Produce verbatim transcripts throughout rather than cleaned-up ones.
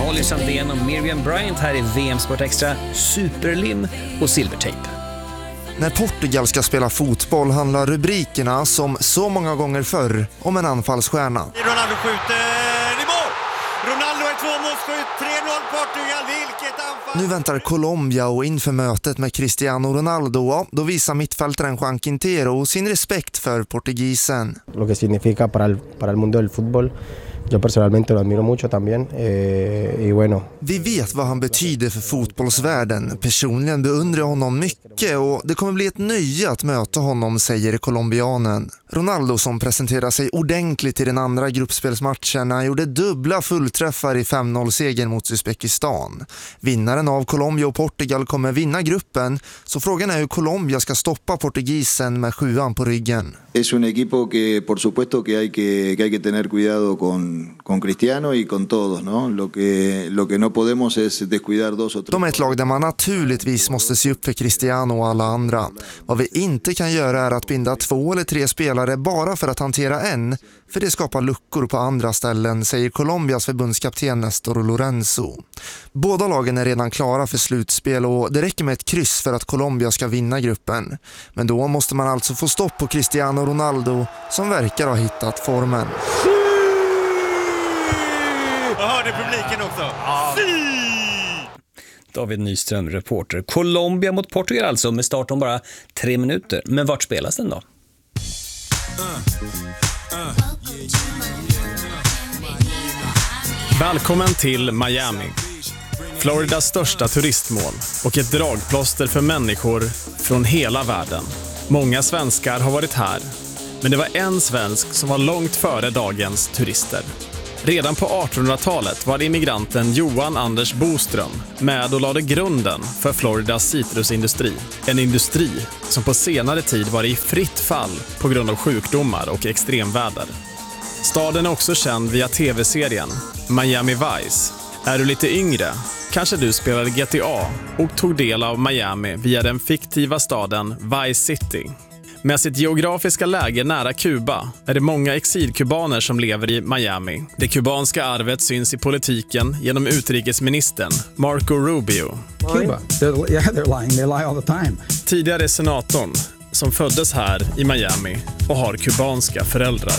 Molly Sandén och Miriam Bryant här i V M Sport Extra, superlim och silvertejp. När Portugal ska spela fotboll handlar rubrikerna som så många gånger förr om en anfallsstjärna. Ronaldo skjuter i mål! Ronaldo är tvåmålsskytt, tre noll Portugal, vilket anfall! Nu väntar Colombia och inför mötet med Cristiano Ronaldo, då visar mittfältaren Juan Quintero sin respekt för portugisen. Lo que significa para el, para el mundo del fútbol. Jag personalmente lo admiro mucho también eh, y bueno. Vi vet vad han betyder för fotbollsvärlden. Personligen beundrar jag honom mycket och det kommer bli ett nöje att möta honom, säger kolombianen. Ronaldo, som presenterar sig ordentligt i den andra gruppspelsmatchen, gjorde dubbla fullträffar i fem noll-segern mot Uzbekistan. Vinnaren av Colombia och Portugal kommer vinna gruppen, så frågan är hur Colombia ska stoppa portugisen med sjuan på ryggen. Es un equipo que por supuesto que hay que, que hay que tener cuidado con, con Cristiano y con todos, ¿no? Lo que, lo que no podemos es descuidar dos o tres. De är ett lag där man naturligtvis måste se upp för Cristiano och alla andra. Vad vi inte kan göra är att binda två eller tre spelare bara för att hantera en, för det skapar luckor på andra ställen, säger Colombias förbundskapten Néstor Lorenzo. Båda lagen är redan klara för slutspel och det räcker med ett kryss för att Colombia ska vinna gruppen. Men då måste man alltså få stopp på Cristiano Ronaldo, som verkar ha hittat formen. Jag hörde publiken också. Ja. David Nyström, reporter. Colombia mot Portugal alltså, med start om bara tre minuter. Men vart spelas den då? Välkommen till Miami, Floridas största turistmål och ett dragplåster för människor från hela världen. Många svenskar har varit här, men det var en svensk som var långt före dagens turister. Redan på artonhundratalet var immigranten Johan Anders Boström med och lade grunden för Floridas citrusindustri. En industri som på senare tid var i fritt fall på grund av sjukdomar och extremväder. Staden är också känd via tv-serien Miami Vice. Är du lite yngre, kanske du spelade G T A och tog del av Miami via den fiktiva staden Vice City. Med sitt geografiska läge nära Kuba är det många exilkubaner som lever i Miami. Det kubanska arvet syns i politiken genom utrikesministern Marco Rubio. Cuba. They're, yeah, they're lying. They lie all the time. Tidigare senatorn som föddes här i Miami och har kubanska föräldrar.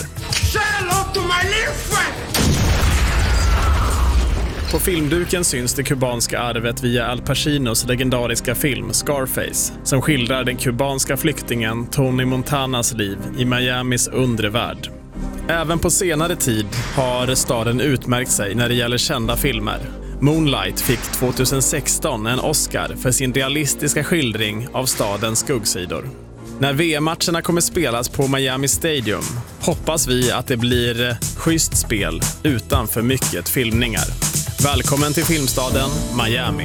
På filmduken syns det kubanska arvet via Al Pacinos legendariska film Scarface, som skildrar den kubanska flyktingen Tony Montanas liv i Miamis undre värld. Även på senare tid har staden utmärkt sig när det gäller kända filmer. Moonlight fick tjugohundrasexton en Oscar för sin realistiska skildring av stadens skuggsidor. När V M-matcherna kommer spelas på Miami Stadium hoppas vi att det blir schysst spel utan för mycket filmningar. Välkommen till filmstaden Miami.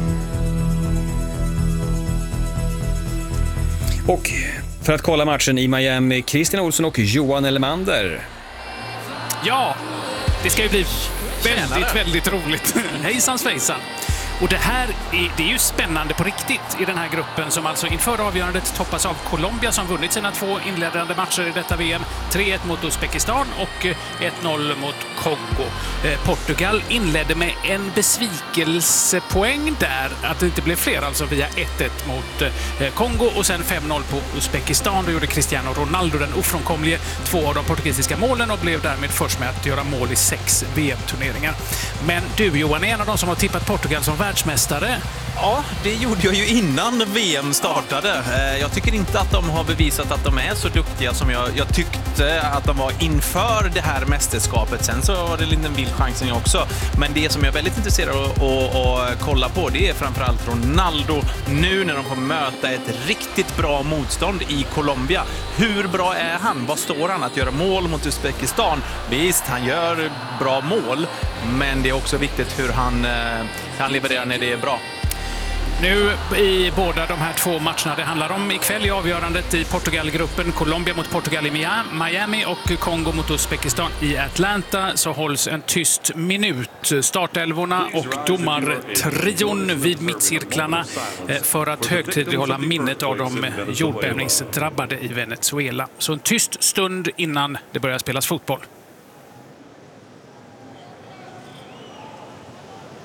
Och för att kolla matchen i Miami, Christian Olsson och Johan Elmander. Ja, det ska ju bli väldigt, väldigt roligt. Hejsan svejsan. Och det här är, det är ju spännande på riktigt i den här gruppen som alltså inför avgörandet toppas av Colombia som vunnit sina två inledande matcher i detta V M. tre ett mot Uzbekistan och ett noll mot Kongo. Eh, Portugal inledde med en besvikelsepoäng där, att det inte blev fler, alltså via ett ett mot eh, Kongo och sen fem noll på Uzbekistan. Då gjorde Cristiano Ronaldo den ofrånkomlige två av de portugisiska målen och blev därmed först med att göra mål i sex V M-turneringar. Men du Johan är en av de som har tippat Portugal som världsmästare. Ja, det gjorde jag ju innan V M startade. Jag tycker inte att de har bevisat att de är så duktiga som jag, jag tyckte att de var inför det här mästerskapet. Sen så var det en liten vild chansning också. Men det som jag är väldigt intresserad av att, att, att kolla på, det är framförallt Ronaldo nu när de kommer möta ett riktigt bra motstånd i Colombia. Hur bra är han? Vad står han att göra mål mot Uzbekistan? Visst, han gör bra mål, men det är också viktigt hur han kan leverera när det är bra. Nu i båda de här två matcherna det handlar om ikväll i avgörandet i Portugalgruppen, Colombia mot Portugal i Miami och Kongo mot Uzbekistan i Atlanta, så hålls en tyst minut. Startelvorna och domartrion vid mittcirklarna för att högtidlighålla minnet av de jordbävningsdrabbade i Venezuela. Så en tyst stund innan det börjar spelas fotboll.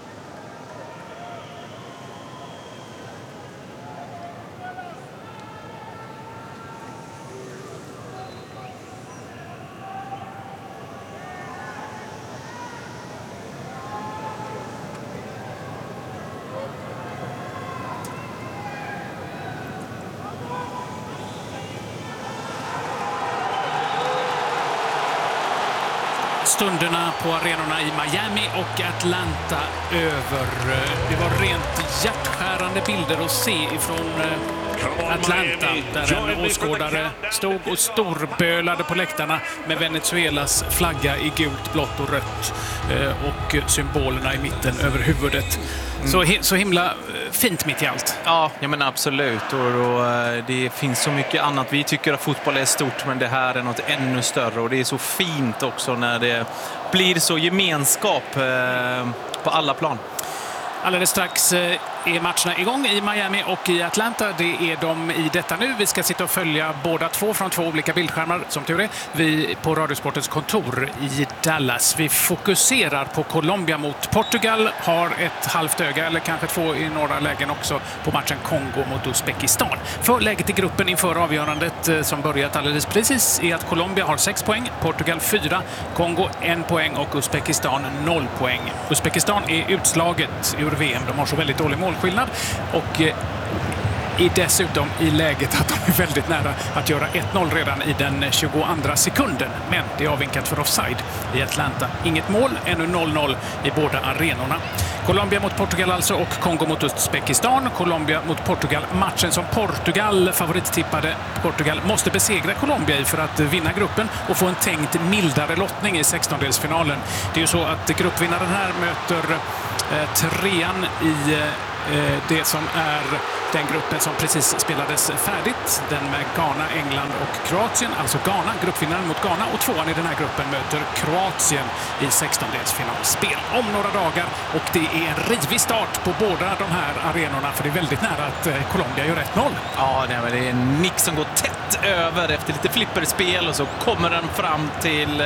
stunderna på arenorna i Miami och Atlanta över. Det var rent hjärtskärande bilder att se ifrån Atlanta, där en åskådare stod och storbölade på läktarna med Venezuelas flagga i gult, blått och rött och symbolerna i mitten över huvudet. Mm. Så, så himla fint mitt i allt. Ja, jag menar absolut. Och, och det finns så mycket annat. Vi tycker att fotboll är stort, men det här är något ännu större. Och det är så fint också när det blir så gemenskap eh, på alla plan. Alldeles strax är matcherna igång i Miami och i Atlanta. Det är de i detta nu. Vi ska sitta och följa båda två från två olika bildskärmar, som tur är. Vi på Radiosportens kontor i Dallas. Vi fokuserar på Colombia mot Portugal. Har ett halvt öga, eller kanske två i några lägen också, på matchen Kongo mot Uzbekistan. För läget i gruppen inför avgörandet som börjat alldeles precis är att Colombia har sex poäng, Portugal fyra, Kongo en poäng och Uzbekistan noll poäng. Uzbekistan är utslaget ur V M. De har så väldigt dålig målskillnad och eh, är dessutom i läget att de är väldigt nära att göra ett noll redan i den tjugoandra sekunden. Men det är avvinkat för offside i Atlanta. Inget mål, ännu noll noll i båda arenorna. Colombia mot Portugal alltså och Kongo mot Uzbekistan. Colombia mot Portugal. Matchen som Portugal favorittippade. Portugal måste besegra Colombia i för att vinna gruppen och få en tänkt mildare lottning i sextondelsfinalen. Det är ju så att gruppvinnaren här möter eh, trean i eh, det som är den gruppen som precis spelades färdigt. Den med Ghana, England och Kroatien. Alltså Ghana, gruppvinnaren mot Ghana, och tvåan i den här gruppen möter Kroatien i sextondelsfinalspel om några dagar. Och det är en rivig start på båda de här arenorna, för det är väldigt nära att Colombia gör ett noll. Ja, det är en nick som går tätt över efter lite flipperspel och så kommer den fram till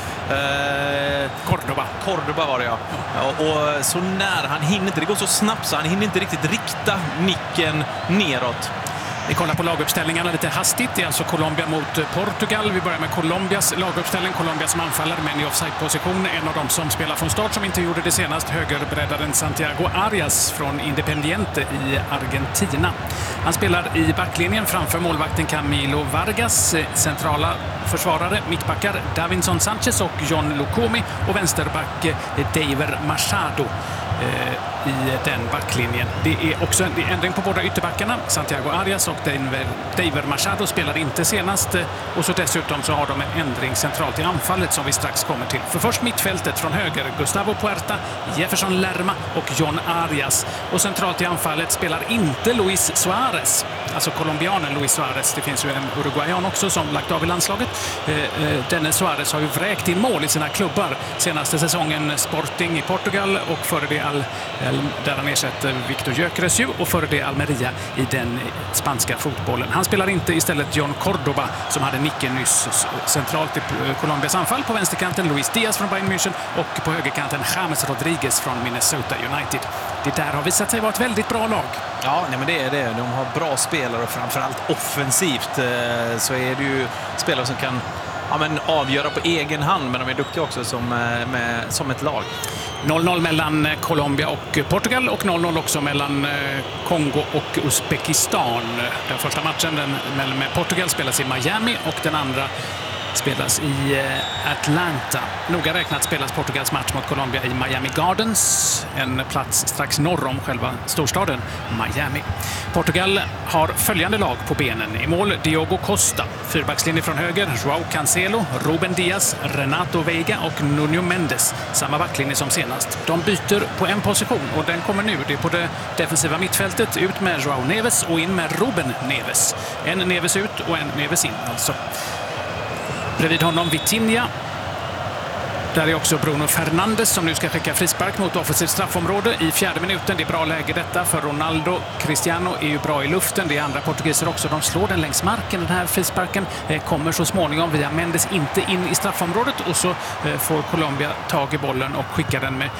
eh, Cordoba. Cordoba var det, ja. ja. Och så när han hinner inte, det går så snabbt så han hinner inte riktigt rikta nicken neråt. Vi kollar på laguppställningarna lite hastigt. Det är alltså Colombia mot Portugal. Vi börjar med Colombias laguppställning. Colombia som anfaller, men i offside-position. En av dem som spelar från start, som inte gjorde det senast, högerbreddaren Santiago Arias från Independiente i Argentina. Han spelar i backlinjen framför målvakten Camilo Vargas, centrala försvarare, mittbackar Davinson Sanchez och John Lukomi, och vänsterback Daver Machado i den backlinjen. Det är också en ändring på båda ytterbackarna. Santiago Arias och Daver Machado spelar inte senast, och så dessutom så har de en ändring centralt i anfallet som vi strax kommer till. För först mittfältet från höger, Gustavo Puerta, Jefferson Lerma och John Arias. Och centralt i anfallet spelar inte Luis Suarez, alltså colombianen Luis Suarez. Det finns ju en uruguayan också som lagt av i landslaget. Denne Suarez har ju vräkt in mål i sina klubbar. Senaste säsongen Sporting i Portugal, och före det Al där han ersätter Victor Gyökeres ju, och före det Almeria i den spanska fotbollen. Han spelar inte, istället John Cordoba som hade nicken nyss. Centralt i Colombias anfall på vänsterkanten Luis Diaz från Bayern München, och på högerkanten James Rodriguez från Minnesota United. Det där har visat sig vara ett väldigt bra lag. Ja, nej, men det är det. De har bra spelare, och framförallt offensivt så är det ju spelare som kan ja, men avgöra på egen hand, men de är duktiga också som, med, som ett lag. noll noll mellan Colombia och Portugal, och noll noll också mellan Kongo och Uzbekistan. Den första matchen den med Portugal spelas i Miami, och den andra spelas i Atlanta. Noga räknat spelas Portugals match mot Colombia i Miami Gardens, en plats strax norr om själva storstaden Miami. Portugal har följande lag på benen. I mål Diogo Costa, fyrbackslinje från höger Joao Cancelo, Ruben Diaz, Renato Veiga och Nuno Mendes. Samma backlinje som senast. De byter på en position, och den kommer nu. Det är på det defensiva mittfältet, ut med Joao Neves och in med Ruben Neves. En Neves ut och en Neves in alltså. Bredvid honom Vitinha. Där är också Bruno Fernandes som nu ska skicka frispark mot offensivt straffområde i fjärde minuten. Det är bra läge detta för Ronaldo. Cristiano är ju bra i luften. Det är andra portugiser också. De slår den längs marken. Den här frisparken kommer så småningom via Mendes inte in i straffområdet, och så får Colombia tag i bollen och skickar den med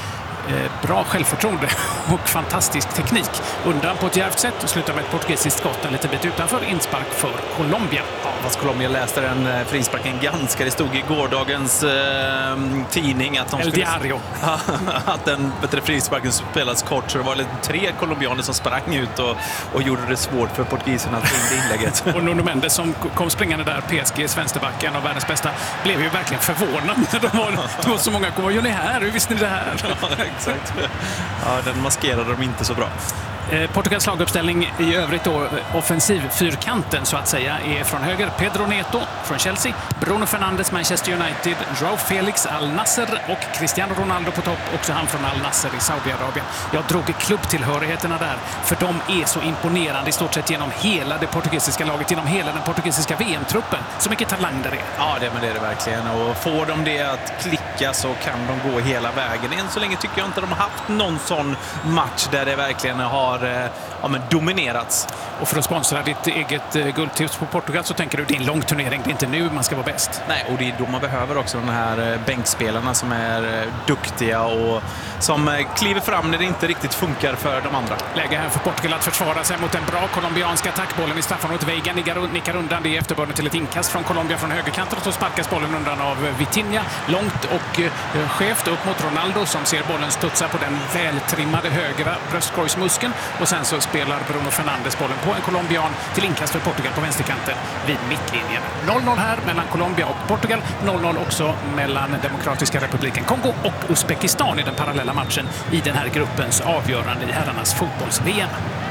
eh, bra självförtroende och fantastisk teknik. Undan på ett djärvt sätt och slutar med ett portugisiskt skott en liten bit utanför, inspark för Colombia. Ja, fast Colombia läste den frisparken ganska. Det stod i gårdagens eh, tidning att de El skulle, Diario. att den bättre frisparken spelas kort, så det var tre colombianer som sprang ut och, och gjorde det svårt för portugiserna att få in inlägget. Och Nuno Mendes som kom springande där, P S G:s vänsterbacken och världens bästa, blev ju verkligen förvånad när de var, det var så många kom. Vad gör ni här? Hur visste ni det här? Ja, exakt. Ja, den maskerade de inte så bra. Eh, Portugals laguppställning i övrigt då, offensivfyrkanten så att säga, är från höger Pedro Neto från Chelsea, Bruno Fernandes Manchester United, Joao Felix Al Nasser och Cristiano Ronaldo på topp, också han från Al Nasser i Saudiarabien. Jag drog klubbtillhörigheterna där, för de är så imponerande i stort sett genom hela det portugisiska laget, genom hela den portugisiska V M-truppen. Så mycket talang där är. Ja, det, men det är det verkligen. Och får de det att klicka så kan de gå hela vägen. Än så länge tycker jag inte de har haft någon sån match där det verkligen har ja, men dominerats. Och för att sponsra ditt eget guldtips på Portugal så tänker du det är en lång turnering, det är inte nu man ska vara bäst. Nej, och det är då man behöver också de här bänkspelarna som är duktiga och som kliver fram när det inte riktigt funkar för de andra. Läge här för Portugal att försvara sig mot en bra colombianska attackbollen i straffområdet. Veiga nickar undan, det är efterbörden till ett inkast från Colombia från högerkanten, och så sparkas bollen undan av Vitinha långt och eh, skevt upp mot Ronaldo som ser bollen studsa på den vältrimmade högra bröstkorgsmuskeln, och sen så spelar Bruno Fernandes bollen på en colombian till inkast för Portugal på vänsterkanten vid mittlinjen. noll noll här mellan Colombia och Portugal, noll noll också mellan Demokratiska republiken Kongo och Uzbekistan i den parallella matchen i den här gruppens avgörande i herrarnas fotbolls-V M.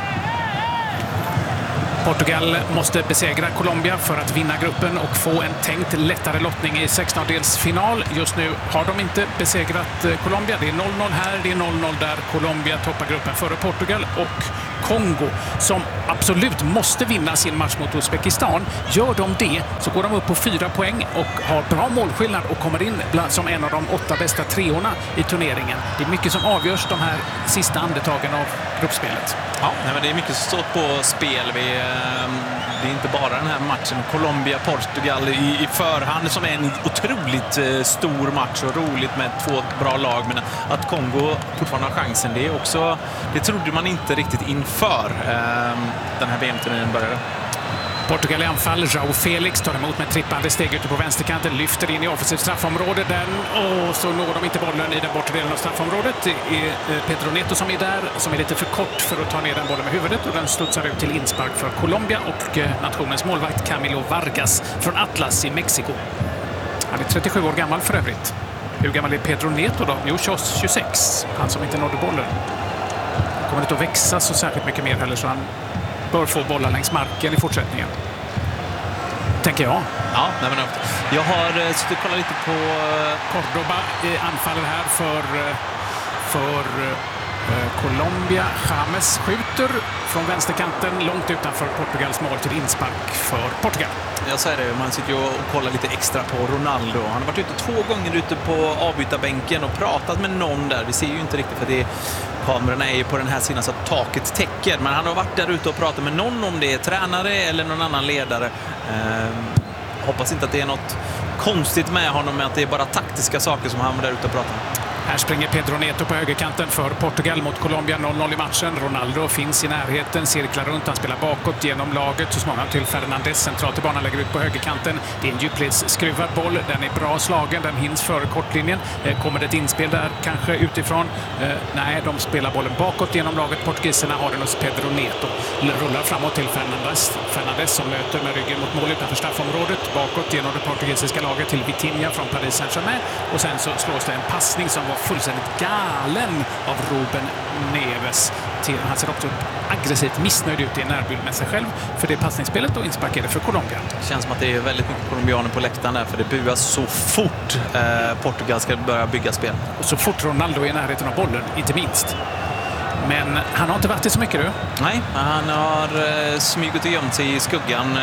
Portugal måste besegra Colombia för att vinna gruppen och få en tänkt lättare lottning i sextondelsfinal. Just nu har de inte besegrat Colombia. Det är noll noll här, det är noll noll där. Colombia toppar gruppen före Portugal och Kongo, som absolut måste vinna sin match mot Uzbekistan. Gör de det så går de upp på fyra poäng och har bra målskillnad och kommer in bland, som en av de åtta bästa treorna i turneringen. Det är mycket som avgörs de här sista andetagen av gruppspelet. Ja, nej, men det är mycket som står på spel. Vi, det är inte bara den här matchen Colombia-Portugal i, i förhand som är en otroligt eh, stor match och roligt med två bra lag, men att Kongo fortfarande har chansen, det är också, det trodde man inte riktigt inför eh, den här V M-turneringen började. Portugal i anfall, Joao Felix tar emot med trippande steg ute på vänsterkanten, lyfter in i offensivt straffområde den, och så når de inte bollen i den bortre delen av straffområdet. Det är Pedro Neto som är där, som är lite för kort för att ta ner den bollen med huvudet, och den studsar ut till inspark för Colombia och nationens målvakt Camilo Vargas från Atlas i Mexiko. Han är trettiosju år gammal för övrigt. Hur gammal är Pedro Neto då? Jo, tjugosex. Han som inte nådde bollen. Han kommer inte att växa så särskilt mycket mer heller, så han bör få bollar längs marken i fortsättningen. Tänker jag. Ja, nej men jag har suttit och kollat lite på Cordoba anfaller här för, för eh, Colombia. James skjuter från vänsterkanten långt utanför Portugals mål till inspark för Portugal. Jag säger det, man sitter ju och kollar lite extra på Ronaldo. Han har varit ute två gånger ute på avbytarbänken och pratat med någon där. Vi ser ju inte riktigt för det, kamerorna är ju på den här sidan så att taket täcker. Men han har varit där ute och pratat med någon, om det är tränare eller någon annan ledare. Ehm, hoppas inte att det är något konstigt med honom, med att det är bara taktiska saker som han var där ute och pratar med. Här springer Pedro Neto på högerkanten för Portugal mot Colombia, noll noll i matchen. Ronaldo finns i närheten, cirklar runt, han spelar bakåt genom laget. Så småningom till Fernandes, centralt i banan, lägger ut på högerkanten. Det är en djupledsskruvad boll, den är bra slagen, den hinns före kortlinjen. Eh, kommer det ett inspel där, kanske utifrån? Eh, nej, de spelar bollen bakåt genom laget. Portugiserna har den hos Pedro Neto. Rullar framåt till Fernandes. Fernandes som möter med ryggen mot mål utanför straffområdet. Bakåt genom det portugisiska laget till Vitinha från Paris Saint-Germain. Och sen så slås det en passning som var fullständigt galen av Ruben Neves. Till, han ser också aggressivt missnöjd ut i närbild med sig själv för det passningsspelet, och insparkerade för Colombia. Det känns som att det är väldigt mycket colombianer på läktaren där, för det buas så fort eh, Portugal ska börja bygga spel. Och så fort Ronaldo är i närheten av bollen, inte minst. Men han har inte varit det så mycket, du? Nej, han har eh, smugit och gömt sig i skuggan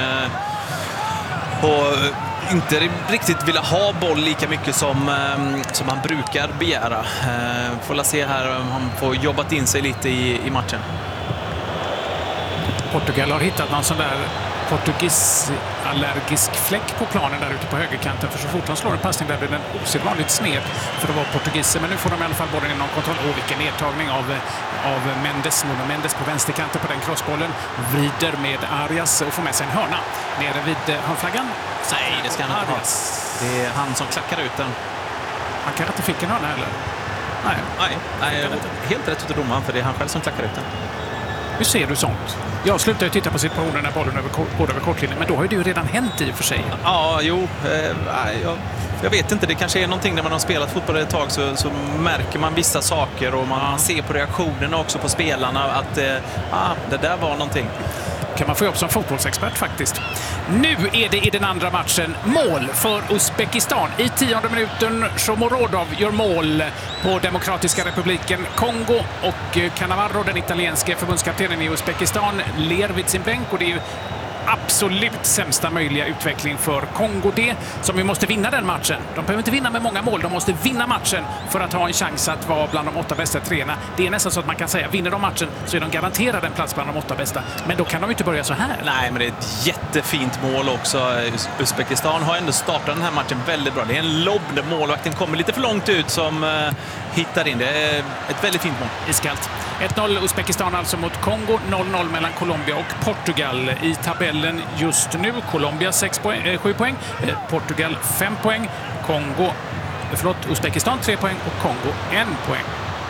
eh, och inte riktigt vilja ha boll lika mycket som, eh, som han brukar begära. Eh, får la se här om han får jobbat in sig lite i, i matchen. Portugal har hittat någon sån där portugisallergisk fläck på planen där ute på högerkanten. För så fort de slår en passning där blir den osedvanligt sned för att vara portugiser. Men nu får de i alla fall bollen inom kontroll. Och vilken nedtagning av, av Mendes. Nuno Mendes på vänsterkanten på den crossbollen. Vrider med Arias och får med sig en hörna. Nere vid hörnflaggan. Nej, det ska han inte ha. Det är han som klackar ut den. Han kanske inte fick en hörna heller. Nej, nej, nej helt rätt utav domaren, för det är han själv som klackar ut den. Hur ser du sånt? Jag slutar ju titta på situationen när bollen över, går över kortlinjen, men då har ju det ju redan hänt i och för sig. Ja, jo. Eh, jag, jag vet inte, det kanske är någonting när man har spelat fotboll ett tag så, så märker man vissa saker och man, man ser på reaktionerna också på spelarna att eh, ah, det där var någonting. Kan man få jobb som fotbollsexpert faktiskt. Nu är det i den andra matchen mål för Uzbekistan. I tionde minuten Shomurodov gör mål på Demokratiska republiken Kongo och Cannavaro, den italienske förbundskaptenen i Uzbekistan, ler vid sin bänk och det är ju absolut sämsta möjliga utveckling för Kongo det, som vi måste vinna den matchen. De behöver inte vinna med många mål, de måste vinna matchen för att ha en chans att vara bland de åtta bästa treorna. Det är nästan så att man kan säga, vinner de matchen så är de garanterade en plats bland de åtta bästa. Men då kan de inte börja så här. Nej, men det är ett jättefint mål också. Uzbekistan har ändå startat den här matchen väldigt bra. Det är en lobb där målvakten kommer lite för långt ut som uh, hittar in. Det är ett väldigt fint mål. Iskallt. ett noll Uzbekistan alltså mot Kongo, noll noll mellan Colombia och Portugal. I tabellen just nu, Colombia sex poäng, äh, sju poäng, eh, Portugal fem poäng, Kongo, förlåt, Uzbekistan tre poäng och Kongo en poäng.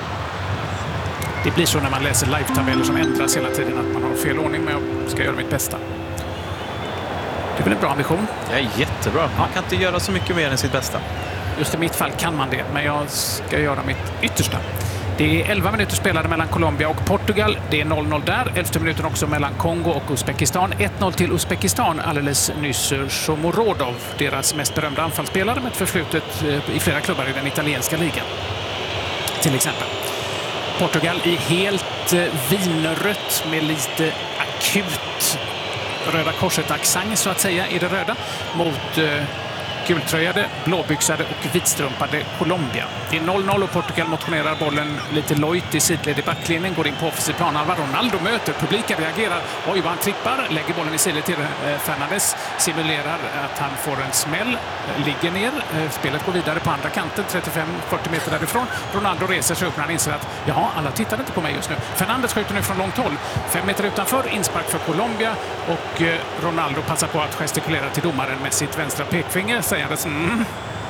Det blir så när man läser live-tabeller som ändras hela tiden att man har fel ordning, men jag ska göra mitt bästa. Det är väl en bra ambition? Det är jättebra. Man kan inte göra så mycket mer än sitt bästa. Just i mitt fall kan man det, men jag ska göra mitt yttersta. Det är elva minuter spelade mellan Colombia och Portugal. Det är noll noll där. elfte minuten också mellan Kongo och Uzbekistan. ett noll till Uzbekistan alldeles nyss. Shomurodov, deras mest berömda anfallsspelare med ett förflutet i flera klubbar i den italienska ligan. Till exempel. Portugal i helt vinrött med lite akut Röda korset-accent så att säga i det röda mot eh, gultröjade, blåbyxade och vitstrumpade Colombia. Det är noll noll och Portugal motionerar bollen lite lojt i sidled i backlinjen, går in på offensiv planhalva. Ronaldo möter, publiken reagerar. Oj, vad han trippar, lägger bollen i sidled till eh, Fernandes, simulerar att han får en smäll, ligger ner. Eh, spelet går vidare på andra kanten, trettiofem fyrtio meter därifrån. Ronaldo reser sig upp när han inser att ja, alla tittar inte på mig just nu. Fernandes skjuter nu från långt håll. Fem meter utanför, inspark för Colombia och eh, Ronaldo passar på att gestikulera till domaren med sitt vänstra pekfinger. Mm.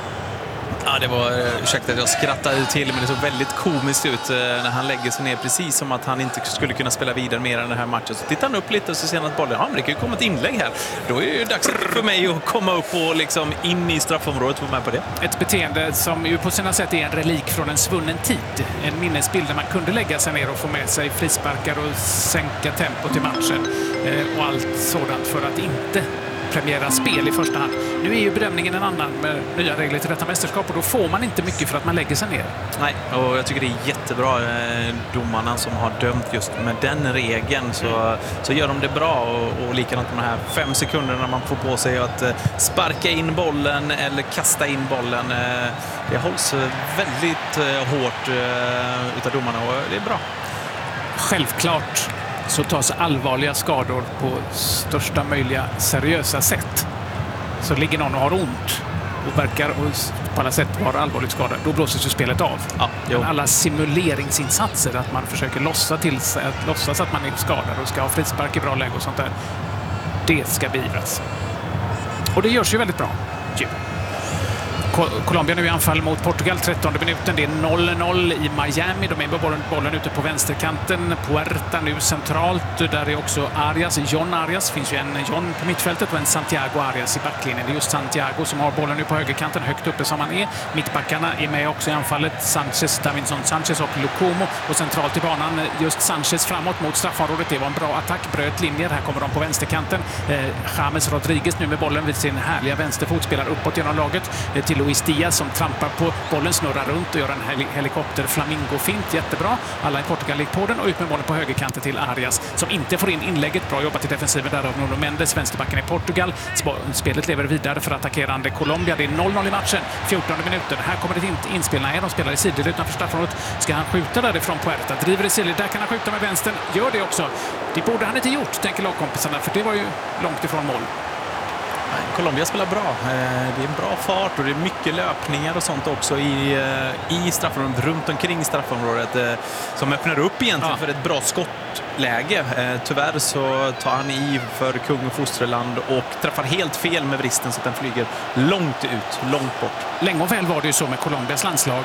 Ja, det var, ursäkta att jag skrattade till, men det såg väldigt komiskt ut när han lägger sig ner, precis som att han inte skulle kunna spela vidare mer än den här matchen. Så tittar han upp lite och så ser han att bollen, ja, men det kan ju komma ett inlägg här. Då är det ju dags för mig att komma upp och liksom in i straffområdet och vara med på det. Ett beteende som ju på sina sätt är en relik från en svunnen tid. En minnesbild där man kunde lägga sig ner och få med sig frisparkar och sänka tempot i matchen och allt sådant för att inte premiera spel i första hand. Nu är ju bedömningen en annan med nya regler till detta mästerskap och då får man inte mycket för att man lägger sig ner. Nej, och jag tycker det är jättebra eh, domarna som har dömt just med den regeln så, så gör de det bra och, och likadant med de här fem sekunderna man får på sig att eh, sparka in bollen eller kasta in bollen. Eh, det hålls väldigt eh, hårt eh, utav domarna och det är bra. Självklart så tas allvarliga skador på största möjliga seriösa sätt. Så ligger någon och har ont och verkar på alla sätt vara allvarligt skadad, då blåses ju spelet av. Ja, men alla simuleringsinsatser, att man försöker låtsas, till, att låtsas att man är skadad och ska ha frispark i bra läge och sånt där, det ska beivras. Och det görs ju väldigt bra. Ja. Colombia nu i anfall mot Portugal, trettonde minuten. Det är noll noll i Miami. De är med bollen, bollen ute på vänsterkanten. Puerta nu centralt. Där är också Arias. John Arias. Finns ju en John på mittfältet och en Santiago Arias i backlinjen. Det är just Santiago som har bollen nu på högerkanten, högt uppe som han är. Mittbackarna är med också i anfallet. Sanchez, Davinson Sanchez och Lukomo. Och centralt i banan just Sanchez framåt mot straffområdet. Det var en bra attack. Bröt linjer. Här kommer de på vänsterkanten. Eh, James Rodriguez nu med bollen vid sin härliga vänsterfot. Spelar uppåt genom laget eh, till Luis Diaz som trampar på bollen, snurrar runt och gör en hel- helikopter flamingo-fint. Jättebra. Alla i Portugal gick på den och ut med bollen på högerkanten till Arias som inte får in inlägget. Bra jobbat i defensiven där av Nuno Mendes, vänsterbacken i Portugal. Spelet lever vidare för attackerande Colombia. Det är noll noll i matchen, fjortonde minuten. Här kommer det inte inspel. Nej, de spelar i sidled utanför straffområdet. Ska han skjuta därifrån Puerta? Driver i sidled. Där kan han skjuta med vänstern. Gör det också. Det borde han inte gjort, tänker lagkompisarna, för det var ju långt ifrån mål. Colombia spelar bra. Det är en bra fart och det är mycket löpningar och sånt också i, i straffområdet, runt omkring straffområdet som öppnar upp egentligen ja. för ett bra skottläge. Tyvärr så tar han i för kung och fosterland och träffar helt fel med vristen så att den flyger långt ut, långt bort. Länge och väl var det ju så med Colombias landslag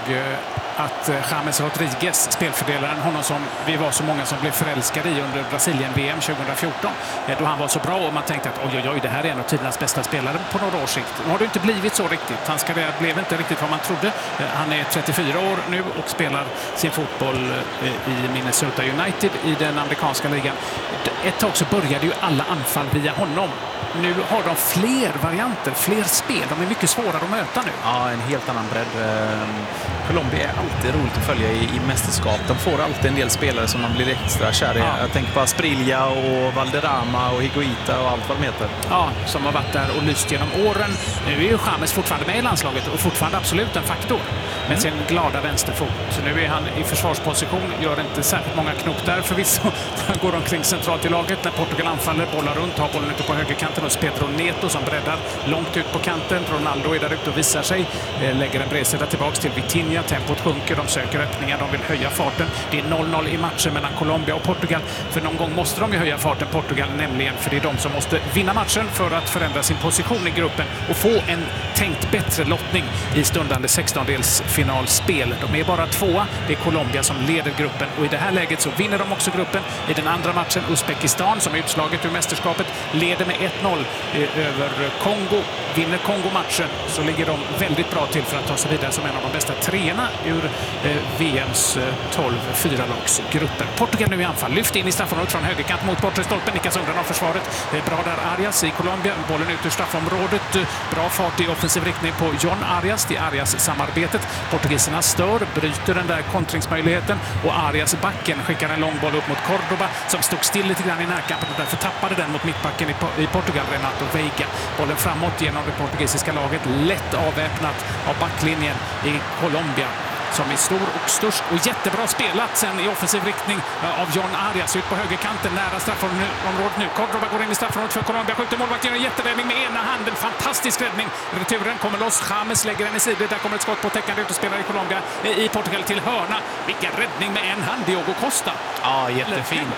att James Rodriguez, spelfördelaren, honom som vi var så många som blev förälskade i under Brasilien-V M tjugohundrafjorton, då han var så bra och man tänkte att oj, oj, oj, det här är en av tidernas bästa spelare på några års sikt. Nu har det inte blivit så riktigt. Hans karriär blev inte riktigt vad man trodde. Han är trettiofyra år nu och spelar sin fotboll i Minnesota United i den amerikanska ligan. Ett tag så började ju alla anfall via honom. Nu har de fler varianter, fler spel. De är mycket svårare att möta nu. Ja, en helt annan bredd. Colombia är alltid roligt att följa i, i mästerskap. De får alltid en del spelare som man blir extra kär i. Ja. Jag tänker på Asprilla och Valderrama och Higuita och allt vad de heter. Ja, som har varit där och lyst genom åren. Nu är ju James fortfarande med i landslaget och fortfarande absolut en faktor med mm. sin glada vänsterfot. Så nu är han i försvarsposition, gör inte särskilt många knop där förvisso. Han går omkring centralt i laget när Portugal anfaller, bollar runt, har bollen ute på högerkanten och Pedro Neto som breddar långt ut på kanten. Ronaldo är där ute och visar sig. Lägger en bredsida tillbaks till Vitinha. Tempot sjunker, de söker öppningar, de vill höja farten. Det är noll noll i matchen mellan Colombia och Portugal. För någon gång måste de ju höja farten, Portugal nämligen, för det är de som måste vinna matchen för att förändra sin position i gruppen och få en tänkt bättre lottning i stundande sextondelsfinalspel. De är bara tvåa. Det är Colombia som leder gruppen och i det här läget så vinner de också gruppen. I den andra matchen Uzbekistan som är utslaget ur mästerskapet leder med ett noll över Kongo. Vinner Kongo matchen så ligger de väldigt bra till för att ta sig vidare som en av de bästa treorna ur eh, V M:s eh, tolv fyralagsgrupper. Portugal nu i anfall. Lyft in i straffområdet från högerkant mot bortre stolpen. Nickas undan av försvaret. Eh, bra där Arias i Colombia. Bollen ut ur straffområdet. Eh, bra fart i offensiv riktning på John Arias. Det är Arias-samarbetet. Portugiserna stör, bryter den där kontringsmöjligheten och Arias backen skickar en lång boll upp mot Cordoba som stod still lite grann i närkampen och därför tappade den mot mittbacken i, i Portugal, Renato Veiga. Bollen framåt genom det portugisiska laget, lätt avväpnat av backlinjen i Colombia som är stor och störst och jättebra spelat sen i offensiv riktning av John Arias ut på högerkanten nära straffområdet nu. Cordoba går in i straffområdet för Colombia, skjuter målvakten, en jätteräddning med ena handen, fantastisk räddning. Returen kommer loss, James lägger den i sidor, där kommer ett skott på täckande utespelare i Colombia, i Portugal till hörna. Vilken räddning med en hand, Diogo Costa. Ja, jättefin.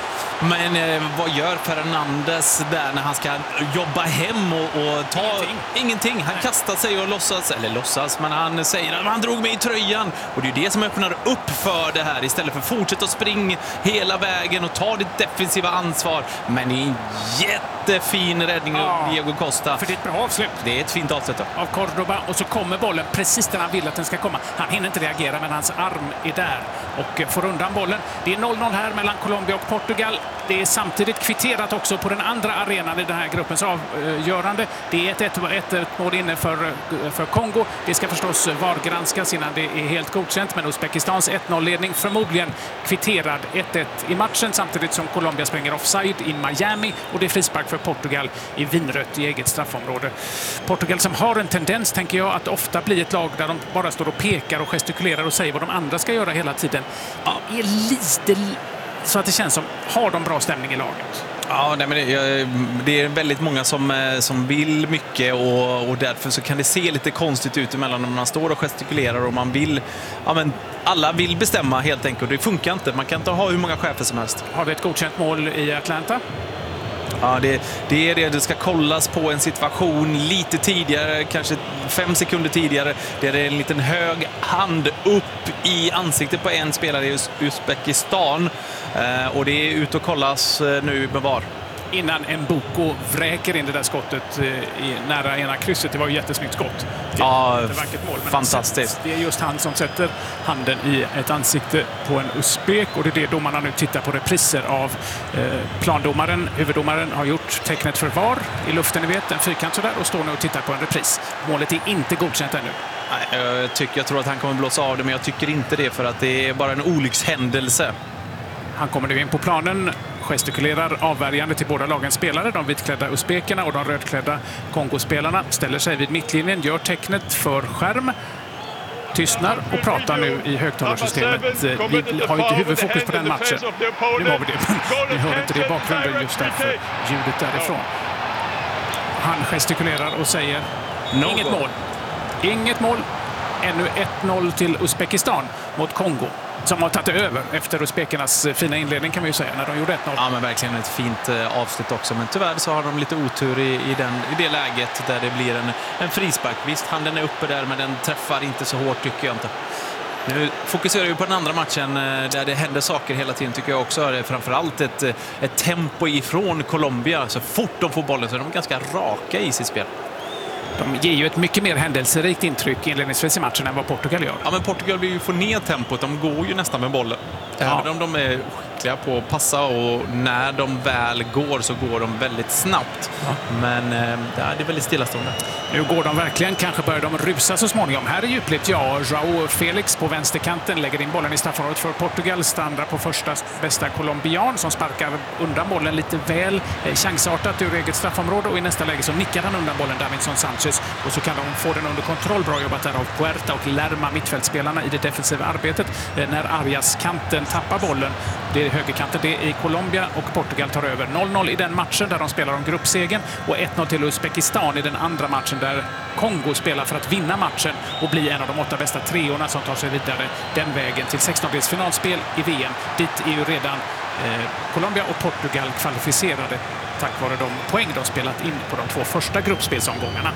Men eh, vad gör Fernandes där när han ska jobba hem och, och ta ingenting? ingenting. Han kastar sig och låtsas, eller låtsas, men han säger att han drog mig i tröjan. Och det är det som öppnar upp för det här istället för att fortsätta att springa hela vägen och ta ditt defensiva ansvar. Men det är en jättefin räddning av ja, Diego Costa. För det är ett bra avslut. Det är ett fint avslut då. Av Cordoba och så kommer bollen precis där han vill att den ska komma. Han hinner inte reagera men hans arm är där och får undan bollen. Det är noll noll här mellan Colombia och Portugal. Det är samtidigt kvitterat också på den andra arenan i den här gruppens avgörande. Det är ett, ett, ett, ett mål inne för, för Kongo. Det ska förstås vargranskas innan det är helt godkänt. Men Uzbekistans ett noll-ledning förmodligen kvitterad ett ett i matchen samtidigt som Colombia springer offside i Miami och det är frispark för Portugal i vinrött i eget straffområde. Portugal som har en tendens, tänker jag, att ofta bli ett lag där de bara står och pekar och gestikulerar och säger vad de andra ska göra hela tiden. Ja, är lite... Så att det känns som, har de bra stämning i laget? Ja, nej, men det, det är väldigt många som, som vill mycket och, och därför så kan det se lite konstigt ut emellan när man står och gestikulerar och man vill, ja men alla vill bestämma helt enkelt. Det funkar inte, man kan inte ha hur många chefer som helst. Har vi ett godkänt mål i Atlanta? Ja, det, det är det. Det ska kollas på en situation lite tidigare, kanske fem sekunder tidigare. Det är en liten hög hand upp i ansiktet på en spelare i Uzbekistan. Eh, och det är ut och kollas nu med V A R. innan Mboko vräker in det där skottet i nära ena krysset. Det var ju jättesnyggt skott. Ja, ett vackert mål, men fantastiskt. Det är just han som sätter handen i ett ansikte på en usbek, och det är det domarna nu tittar på repriser av. Eh, plandomaren, huvuddomaren, har gjort tecknet för V A R i luften, ni vet, en fyrkant sådär, och står nu och tittar på en repris. Målet är inte godkänt ännu. Nej, jag, tycker, jag tror att han kommer blåsa av det, men jag tycker inte det, för att det är bara en olyckshändelse. Han kommer nu in på planen, gestikulerar avvärjande till båda lagens spelare. De vitklädda usbekerna och de rödklädda Kongospelarna ställer sig vid mittlinjen, gör tecknet för skärm, tystnar och pratar nu i högtalarsystemet. Vi har ju inte huvudfokus på den matchen. Nu har vi det, men vi hör inte det i bakgrunden just därför ljudet därifrån. Han gestikulerar och säger no inget mål. Inget mål. Ännu ett noll till Uzbekistan mot Kongo, som har tagit över efter usbekernas fina inledning, kan man ju säga, när de gjorde ett noll. Ja, men verkligen ett fint eh, avslut också. Men tyvärr så har de lite otur i, i, den, i det läget där det blir en, en frispark. Visst, handen är uppe där, men den träffar inte så hårt, tycker jag inte. Nu fokuserar vi på den andra matchen eh, där det händer saker hela tiden, tycker jag också. Det är framförallt ett, ett tempo ifrån Colombia. Så fort de får bollen så är de ganska raka i sitt spel. De ger ju ett mycket mer händelserikt intryck inledningsvis i matchen än vad Portugal gör. Ja, men Portugal vill ju få ner tempot. De går ju nästan med bollen. Ja. Även om de är skickliga på att passa, och när de väl går så går de väldigt snabbt. Ja. Men äh, det är väldigt stillastående. Nu går de verkligen, kanske börjar de rusa så småningom. Här är djupligt, ja, João Felix på vänsterkanten lägger in bollen i straffområdet för Portugal. Stannar på första bästa colombian som sparkar undan bollen lite väl eh, chansartat ur eget straffområde, och i nästa läge så nickar han undan bollen Davinson Sanchez, och så kan de få den under kontroll. Bra jobbat där av Puerta och Lerma, mittfältspelarna i det defensiva arbetet. Eh, när Arias kanten tappar bollen, det är högerkanten, det är i Colombia, och Portugal tar över. noll noll i den matchen där de spelar om gruppsegen, och ett noll till Uzbekistan i den andra matchen där Kongo spelar för att vinna matchen och bli en av de åtta bästa treorna som tar sig vidare den vägen till sextondelsfinalspel i V M. Dit är ju redan eh, Colombia och Portugal kvalificerade tack vare de poäng de spelat in på de två första gruppspelsomgångarna.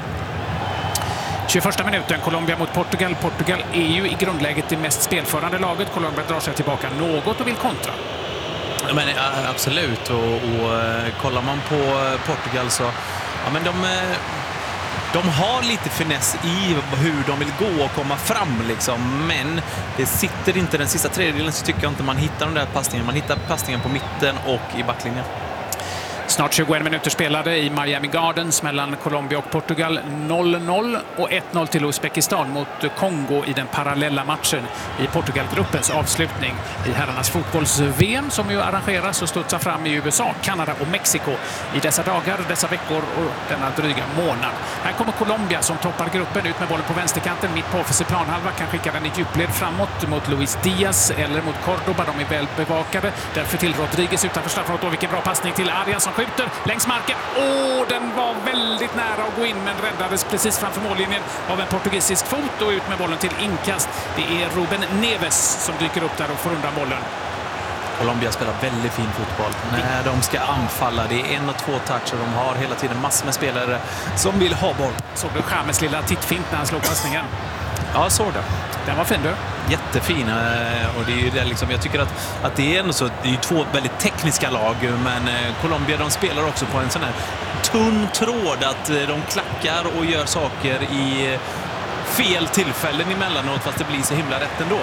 tjugoförsta minuten, Colombia mot Portugal. Portugal är ju i grundläget det mest spelförande laget. Colombia drar sig tillbaka något och vill kontra. Men ja, absolut, och, och kollar man på Portugal så ja, men de, de har lite finess i hur de vill gå och komma fram liksom, men det sitter inte den sista tredjedelen, så tycker jag inte man hittar den där passningen. Man hittar passningen på mitten och i backlinjen. Snart tjugoett minuter spelade i Miami Gardens mellan Colombia och Portugal. noll noll och ett noll till Uzbekistan mot Kongo i den parallella matchen i Portugalgruppens avslutning i herrarnas fotbolls-V M som ju arrangeras och studsar fram i U S A, Kanada och Mexiko i dessa dagar, dessa veckor och denna dryga månad. Här kommer Colombia som toppar gruppen, ut med bollen på vänsterkanten, mitt på offensiv planhalva, kan skicka den i djupled framåt mot Luis Diaz eller mot Cordoba. De är väl bevakade. Därför till Rodriguez utanför straffområdet, och vilken bra passning till Arias som skjuter längs marken. Åh, den var väldigt nära att gå in, men räddades precis framför mållinjen av en portugisisk fot, och ut med bollen till inkast. Det är Ruben Neves som dyker upp där och får undan bollen. Colombia spelar väldigt fin fotboll när de ska anfalla. Det är en och två toucher. De har hela tiden massor med spelare som vill ha boll. Såg du James lilla tittfint när han slog passningen? Ja, såg det. Den var fin, du. Jättefin, och det är ju det liksom, jag tycker att, att det är ändå så, det är ju två väldigt tekniska lag, men Colombia, de spelar också på en sån här tunn tråd, att de klackar och gör saker i fel tillfällen emellanåt, fast det blir så himla rätt ändå.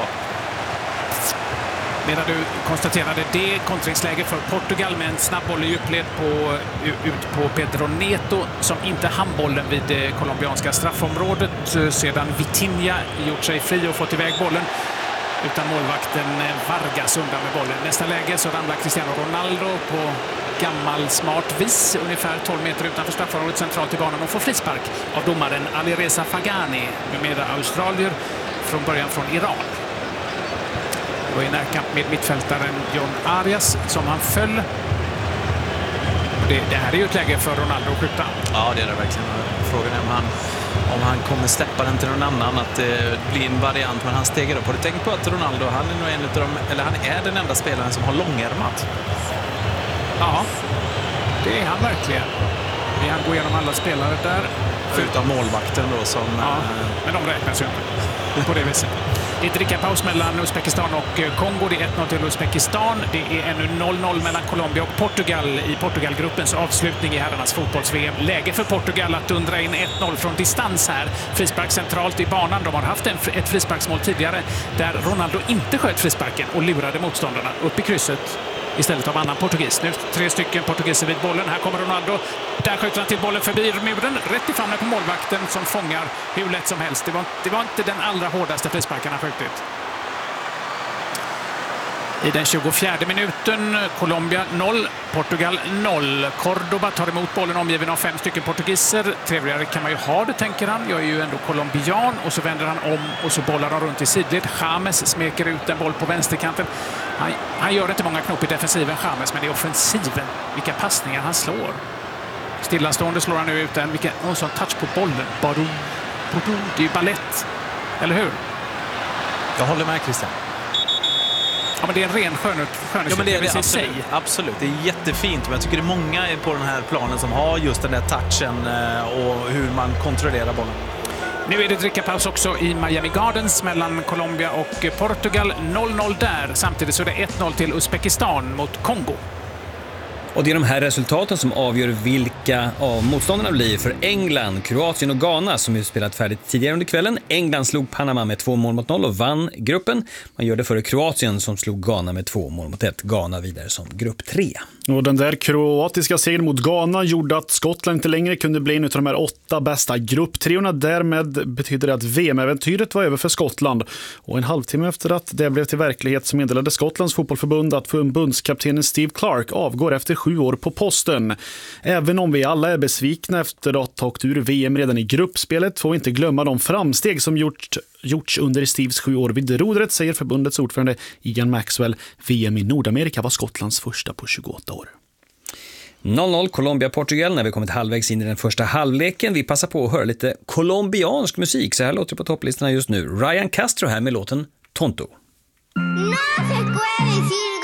Medan du konstaterade det kontringsläge för Portugal med en snabb boll i djupled på, ut på Pedro Neto som inte hann bollen vid det colombianska straffområdet sedan Vitinha gjort sig fri och fått iväg bollen. Utan målvakten Vargas undan med bollen. Nästa läge så ramlar Cristiano Ronaldo på gammal smart vis ungefär tolv meter utanför straffområdet centralt i banan och får frispark av domaren Alireza Fagani, numera australier, från början från Iran. Och i närkamp med mittfältaren John Arias som han föll. Det, det här är ju ett läge för Ronaldo att skjuta. Ja, det är det verkligen. Frågan är om han, om han kommer släppa den till någon annan, att det blir en variant, men han stegar upp. Har du tänkt på att Ronaldo, han är nog en av de, eller han är den enda spelaren som har långärmat? Ja, det är han verkligen. Vi han går igenom alla spelare där. Förutom målvakten då som... Ja, men de räknas ju inte på det viset. Det är drickapaus mellan Uzbekistan och Kongo. Det är ett noll till Uzbekistan. Det är ännu noll noll mellan Colombia och Portugal i Portugalgruppens avslutning i herrarnas fotbolls-V M. Läge för Portugal att dundra in ett noll från distans här. Frispark centralt i banan. De har haft en, ett frisparksmål tidigare där Ronaldo inte sköt frisparken och lurade motståndarna upp i krysset istället av annan portugis. Nu tre stycken portugiser vid bollen. Här kommer Ronaldo. Där skjuter han till bollen förbi muren. Rätt i famnen på målvakten som fångar hur lätt som helst. Det var, det var inte den allra hårdaste frisparken han skjutit. I den tjugofjärde minuten, Colombia noll, Portugal noll. Cordoba tar emot bollen omgiven av fem stycken portugiser. Trevligare kan man ju ha det, tänker han. Jag är ju ändå colombian. Och så vänder han om och så bollar han runt i sidled. James smeker ut en boll på vänsterkanten. Han, han gör inte många knop i defensiven, James, men det är offensiven. Vilka passningar han slår. Stillastående slår han nu ut en. Vilken oh, sån touch på bollen. Badu, badu. Det är ju ballett. Eller hur? Jag håller med, Christian. Ja, men det är en ren skönhetsupplevelse ja, men det är det, i absolut, sig. absolut, det är jättefint. Men jag tycker det är många på den här planen som har just den där touchen och hur man kontrollerar bollen. Nu är det drickapaus också i Miami Gardens mellan Colombia och Portugal. noll noll där. Samtidigt så är det ett noll till Uzbekistan mot Kongo. Och det är de här resultaten som avgör vilka av motståndarna blir för England, Kroatien och Ghana som ju spelat färdigt tidigare under kvällen. England slog Panama med två mål mot noll och vann gruppen. Man gör det före Kroatien som slog Ghana med två mål mot ett. Ghana vidare som grupp tre. Och den där kroatiska segern mot Ghana gjorde att Skottland inte längre kunde bli en av de här åtta bästa grupptreorna. Därmed betyder det att V M-äventyret var över för Skottland. Och en halvtimme efter att det blev till verklighet så meddelade Skottlands fotbollförbund att förbundskaptenen Steve Clark avgår efter sju år på posten. Även om vi alla är besvikna efter att ha åkt ur V M redan i gruppspelet får vi inte glömma de framsteg som gjort, gjorts under Steves sju år vid rodret, säger förbundets ordförande Ian Maxwell. V M i Nordamerika var Skottlands första på tjugoåtta år. noll noll Colombia-Portugal när vi kommit halvvägs in i den första halvleken. Vi passar på att höra lite colombiansk musik. Så här låter det på topplistorna just nu. Ryan Castro här med låten Tonto. No se puede decir